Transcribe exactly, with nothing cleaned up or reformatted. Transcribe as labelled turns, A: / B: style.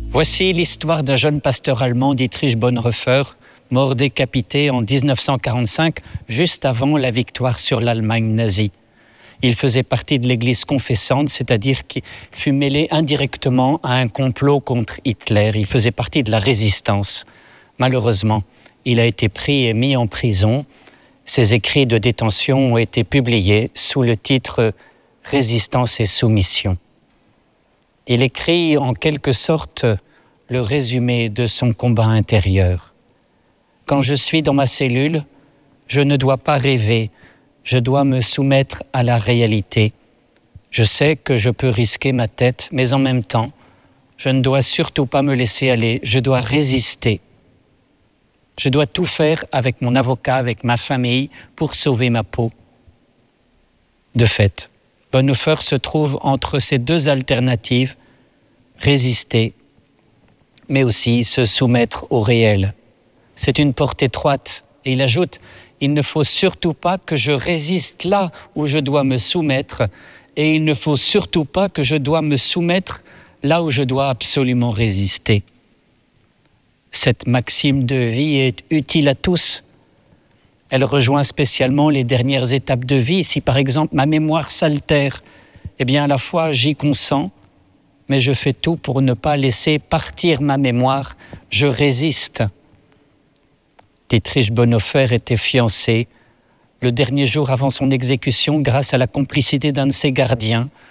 A: Voici l'histoire d'un jeune pasteur allemand, Dietrich Bonhoeffer, mort décapité en dix-neuf cent quarante-cinq, juste avant la victoire sur l'Allemagne nazie. Il faisait partie de l'Église confessante, c'est-à-dire qu'il fut mêlé indirectement à un complot contre Hitler. Il faisait partie de la résistance. Malheureusement, il a été pris et mis en prison. Ses écrits de détention ont été publiés sous le titre « Résistance et soumission ». Il écrit en quelque sorte le résumé de son combat intérieur. Quand je suis dans ma cellule, je ne dois pas rêver, je dois me soumettre à la réalité. Je sais que je peux risquer ma tête, mais en même temps, je ne dois surtout pas me laisser aller, je dois résister. Je dois tout faire avec mon avocat, avec ma famille, pour sauver ma peau. De fait, Bonhoeffer se trouve entre ces deux alternatives, résister, mais aussi se soumettre au réel. C'est une porte étroite. Et il ajoute, il ne faut surtout pas que je résiste là où je dois me soumettre, et il ne faut surtout pas que je dois me soumettre là où je dois absolument résister. Cette maxime de vie est utile à tous. Elle rejoint spécialement les dernières étapes de vie. Si par exemple ma mémoire s'altère, eh bien à la fois j'y consens, mais je fais tout pour ne pas laisser partir ma mémoire. Je résiste. Dietrich Bonhoeffer était fiancé le dernier jour avant son exécution grâce à la complicité d'un de ses gardiens.